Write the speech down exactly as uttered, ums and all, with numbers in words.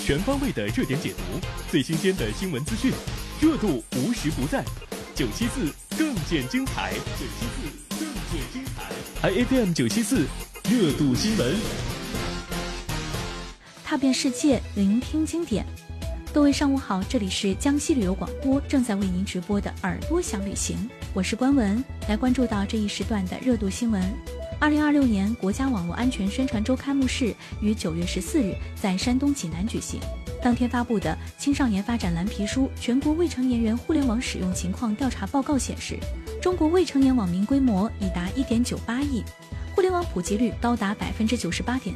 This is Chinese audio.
全方位的热点解读，最新鲜的新闻资讯，热度无时不在。九七四更见精彩，九七四更见精彩。I F M 九七四热度新闻， 踏遍世界，聆听经典。各位上午好，这里是江西旅游广播正在为您直播的耳朵想旅行，我是关文，来关注到这一时段的热度新闻。二零二六年国家网络安全宣传周开幕式于九月十四日在山东济南举行。当天发布的《青少年发展蓝皮书：全国未成年人互联网使用情况调查报告》显示，中国未成年网民规模已达一点九八亿，互联网普及率高达百分之九十八点